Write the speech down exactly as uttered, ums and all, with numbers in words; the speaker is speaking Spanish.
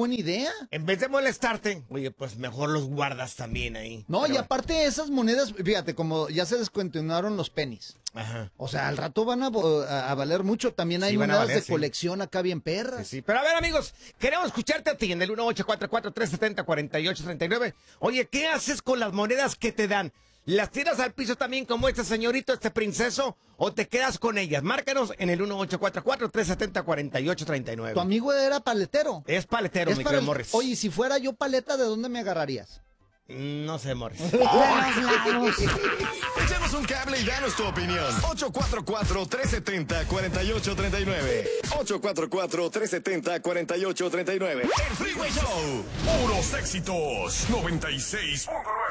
buena idea. En vez de molestarte, oye, pues mejor los guardas también ahí. No, Pero y aparte esas monedas, fíjate, como ya se descontinuaron los pennies. Ajá. O sea, al rato van a, a, a valer mucho. También hay Sí, van a monedas valer, de sí. colección acá bien perras. Sí, sí. Pero a ver, amigos, queremos escucharte a ti en el uno ocho cuatro cuatro, tres siete cero, cuatro ocho tres nueve. Oye, ¿qué haces con las monedas que te dan? ¿Las tiras al piso también como este señorito, este princeso? ¿O te quedas con ellas? Márcanos en el uno ocho cuatro cuatro, tres siete cero, cuatro ocho tres nueve. Tu amigo era paletero. Es paletero, Es mi para querido el- Morris. Oye, si fuera yo paleta, ¿de dónde me agarrarías? No sé, Morris. Echemos un cable y danos tu opinión. ocho cuatro cuatro, tres siete cero, cuatro ocho tres nueve. ocho cuatro cuatro, tres siete cero, cuatro ocho tres nueve. El Freeway Show. Puros éxitos. noventa y seis punto nueve.